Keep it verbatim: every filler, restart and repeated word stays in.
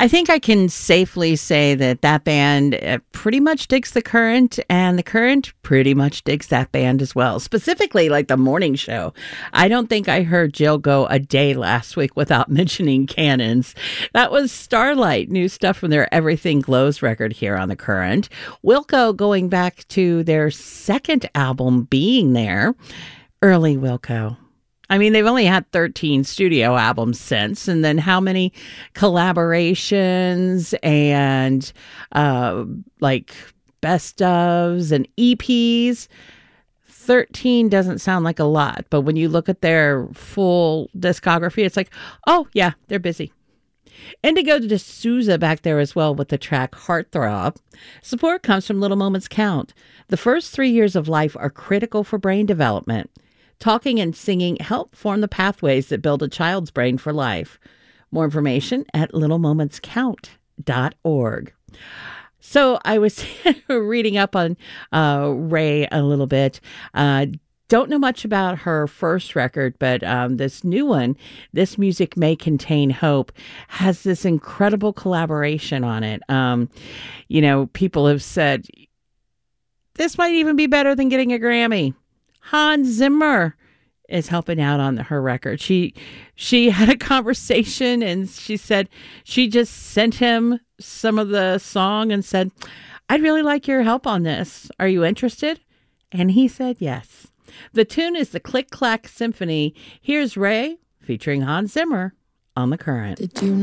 I think I can safely say that that band uh, pretty much digs The Current, and The Current pretty much digs that band as well. Specifically, like the morning show. I don't think I heard Jill go a day last week without mentioning Cannons. That was Starlight, new stuff from their Everything Glows record here on The Current. Wilco going back to their second album, Being There. Early Wilco. I mean, they've only had thirteen studio albums since, and then how many collaborations and uh, like best ofs and E Ps? thirteen doesn't sound like a lot, but when you look at their full discography, it's like, oh yeah, they're busy. Indigo de Souza back there as well with the track Heartthrob. Support comes from Little Moments Count. The first three years of life are critical for brain development. Talking and singing help form the pathways that build a child's brain for life. More information at little moments count dot org. So I was reading up on uh, Ray a little bit. Uh, don't know much about her first record, but um, this new one, This Music May Contain Hope, has this incredible collaboration on it. Um, you know, people have said, this might even be better than getting a Grammy. Hans Zimmer is helping out on her record. She she had a conversation and she said she just sent him some of the song and said, I'd really like your help on this. Are you interested? And he said yes. The tune is the Click Clack Symphony. Here's Ray featuring Hans Zimmer on The Current. Did you know